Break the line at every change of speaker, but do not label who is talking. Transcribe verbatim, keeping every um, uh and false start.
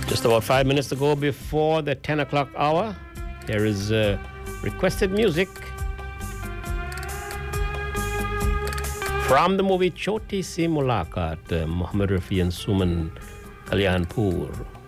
Just about five minutes to go before the ten o'clock hour. Here is uh, requested music from the movie Choti Si Mulakat, uh, Muhammad Rafi and Suman Kalyanpur.